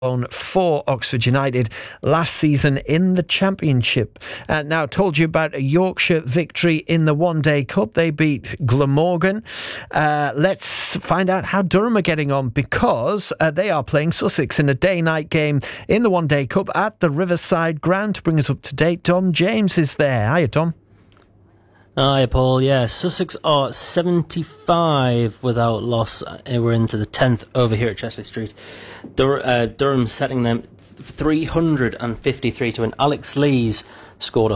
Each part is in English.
for Oxford United last season in the Championship. Now, told you about a Yorkshire victory in the One Day Cup. They beat Glamorgan. Let's find out how Durham are getting on, because they are playing Sussex in a day-night game in the One Day Cup at the Riverside Ground. To bring us up to date, Dom James is there. Hiya, Dom. Hi, Paul. Yeah, Sussex are 75 without loss. We're into the 10th over here at Chesley Street. Durham setting them 353 to win. Alex Lees scored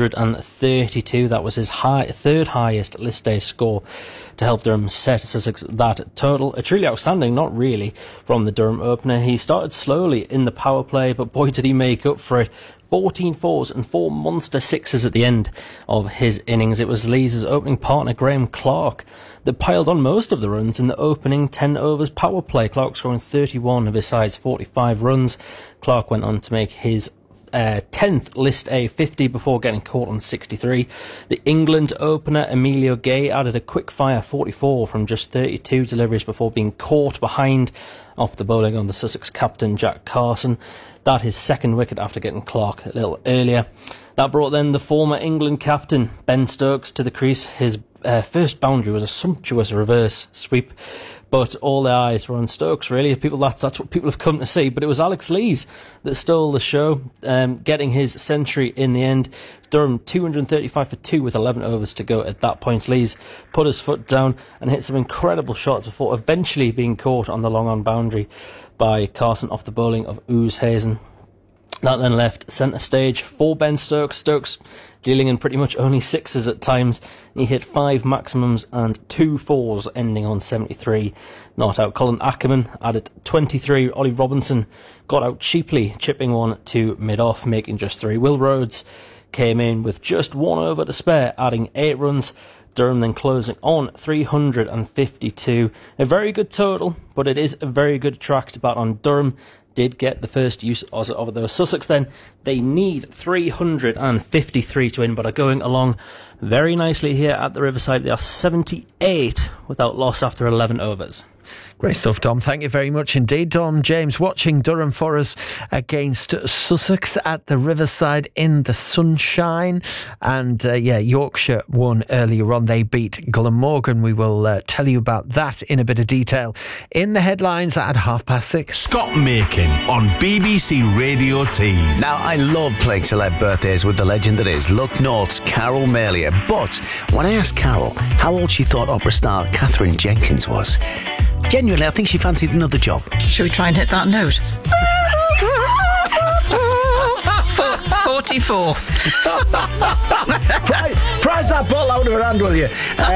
132. That was his third highest list day score to help Durham set Sussex that total. A truly outstanding, not really, from the Durham opener. He started slowly in the power play, but boy did he make up for it. 14 fours and 4 monster sixes at the end of his innings. It was Lees' opening partner, Graham Clark, that piled on most of the runs in the opening 10 overs power play. Clark scoring 31 of his side's 45 runs. Clark went on to make his 10th List A 50 before getting caught on 63. The England opener, Emilio Gay, added a quick-fire 44 from just 32 deliveries before being caught behind off the bowling on the Sussex captain, Jack Carson. That his second wicket after getting Clark a little earlier. That brought then the former England captain, Ben Stokes, to the crease. His first boundary was a sumptuous reverse sweep, but all the eyes were on Stokes, really. That's what people have come to see. But it was Alex Lees that stole the show, getting his century in the end. Durham 235 for 2 with 11 overs to go at that point. Lees put his foot down and hit some incredible shots before eventually being caught on the long-on boundary by Carson off the bowling of Oosthuizen. That then left centre stage for Ben Stokes. Stokes dealing in pretty much only sixes at times. He hit 5 maximums and 2 fours, ending on 73. Not out. Colin Ackerman added 23. Ollie Robinson got out cheaply, chipping one to mid-off, making just 3. Will Rhodes came in with just 1 over to spare, adding 8 runs. Durham then closing on 352. A very good total, but it is a very good track to bat on. Durham did get the first use of those. Sussex then, they need 353 to win, but are going along very nicely here at the Riverside. They are 78 without loss after 11 overs. Great stuff, Dom. Thank you very much indeed. Dom James watching Durham for us against Sussex at the Riverside in the sunshine. And Yorkshire won earlier on. They beat Glamorgan. We will tell you about that in a bit of detail in the headlines at 6:30. Scott Makin on BBC Radio Tees. Now, I love playing celeb birthdays with the legend that is Look North's Carol Malia. But when I asked Carol how old she thought opera star Catherine Jenkins was, genuinely, I think she fancied another job. Should we try and hit that note? 44. Prize that ball out of her hand, will you?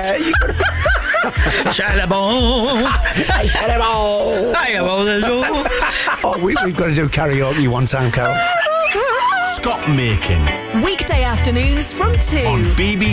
We've got to do karaoke one time, Carol. Scott Makin. Weekday afternoons from 2 on BBC